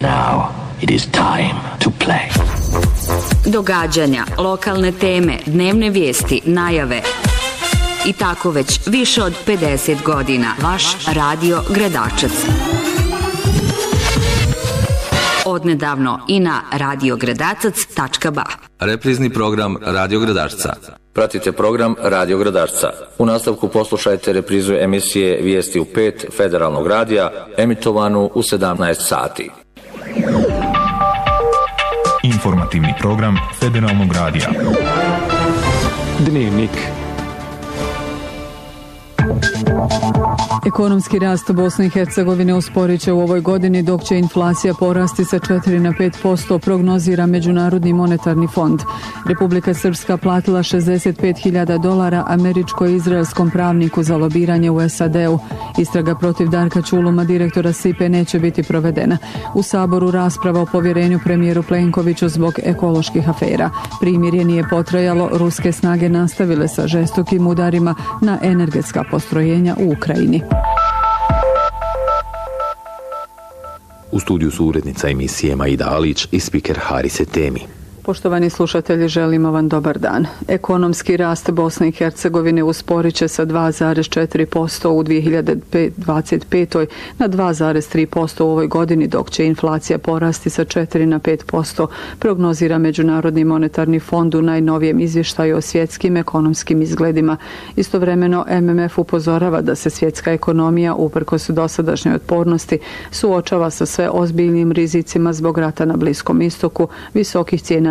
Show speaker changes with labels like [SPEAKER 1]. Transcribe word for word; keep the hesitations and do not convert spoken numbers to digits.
[SPEAKER 1] Now it is time to play.
[SPEAKER 2] Događanja, lokalne teme, dnevne vijesti, najave i tako već više od pedeset godina. Vaš radio Gradačac. Odnedavno i na radio gradacac tačka ba.
[SPEAKER 3] Reprizni program Radio Gradačca.
[SPEAKER 4] Pratite program Radio Gradačca. U nastavku poslušajte reprizu emisije Vijesti u pet Federalnog radija, emitovanu u sedamnaest sati.
[SPEAKER 5] Informativni program Federalnog radija.
[SPEAKER 6] Dnevnik. Ekonomski rast Bosne i Hercegovine usporit će u ovoj godini, dok će inflacija porasti sa četiri na pet posto, prognozira Međunarodni monetarni fond. Republika Srpska platila šezdeset pet hiljada dolara američko-izraelskom pravniku za lobiranje u S A D-u. Istraga protiv Darka Čuluma, direktora S I P E, neće biti provedena. U Saboru rasprava o povjerenju premijeru Plenkoviću zbog ekoloških afera. Primirje nije potrajalo, ruske snage nastavile sa žestokim udarima na energetska postrojenja u Ukrajini.
[SPEAKER 7] U studiju su urednica emisije Maida Alić i spiker Harise Temi.
[SPEAKER 6] Poštovani slušatelji, želimo vam dobar dan. Ekonomski rast Bosne i Hercegovine usporit će sa dva zarez četiri posto u dvije hiljade dvadeset petoj na dva zarez tri posto u ovoj godini, dok će inflacija porasti sa četiri na pet posto, prognozira Međunarodni monetarni fond u najnovijem izvještaju o svjetskim ekonomskim izgledima. Istovremeno M M F upozorava da se svjetska ekonomija, uprkos dosadašnjoj otpornosti, suočava sa sve ozbiljnim rizicima zbog rata na Bliskom istoku, visokih cijena